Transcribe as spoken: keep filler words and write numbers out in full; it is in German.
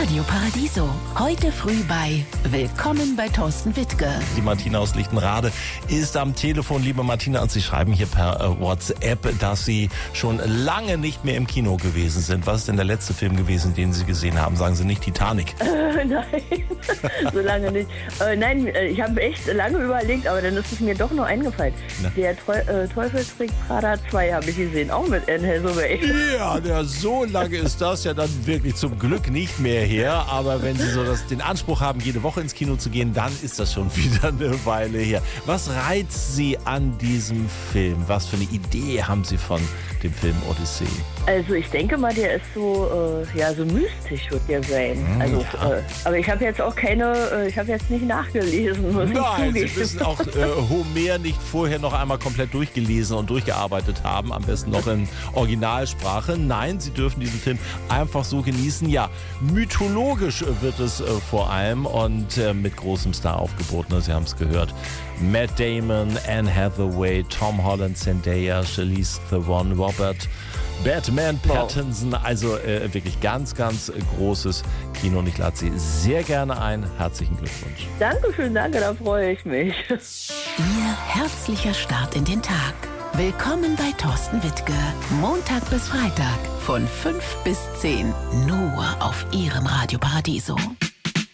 Radio Paradiso. Heute früh bei Willkommen bei Thorsten Wittke. Die Martina aus Lichtenrade ist am Telefon. Liebe Martina, und Sie schreiben hier per äh, WhatsApp, dass Sie schon lange nicht mehr im Kino gewesen sind. Was ist denn der letzte Film gewesen, den Sie gesehen haben? Sagen Sie nicht Titanic. Äh, nein, so lange nicht. Äh, nein, ich habe echt lange überlegt, aber dann ist es mir doch nur eingefallen. Na? Der Treu äh, Teufel trägt Prada zwei habe ich gesehen, auch mit Anne Hathaway. Ja, der, so lange ist das ja dann wirklich zum Glück nicht mehr her. Aber wenn Sie so das, den Anspruch haben, jede Woche ins Kino zu gehen, dann ist das schon wieder eine Weile her. Was reizt Sie an diesem Film? Was für eine Idee haben Sie von dem Film Odyssee? Also ich denke mal, der ist so, äh, ja, so mystisch wird der sein. Mm, also, ja. äh, aber ich habe jetzt auch keine, äh, ich habe jetzt nicht nachgelesen, muss Nein, ich Sie müssen auch äh, Homer nicht vorher noch einmal komplett durchgelesen und durchgearbeitet haben, am besten noch in Originalsprache. Nein, Sie dürfen diesen Film einfach so genießen. Ja, mythologisch wird es äh, vor allem und äh, mit großem Star-Aufgebot, ne? Sie haben es gehört. Matt Damon, Anne Hathaway, Tom Holland, Zendaya, Charlize Theron, Robert Batman Pattinson, also äh, wirklich ganz, ganz großes Kino und ich lade Sie sehr gerne ein. Herzlichen Glückwunsch. Dankeschön, danke, da freue ich mich. Ihr herzlicher Start in den Tag. Willkommen bei Thorsten Wittke. Montag bis Freitag von fünf bis zehn. Nur auf Ihrem Radio Paradiso.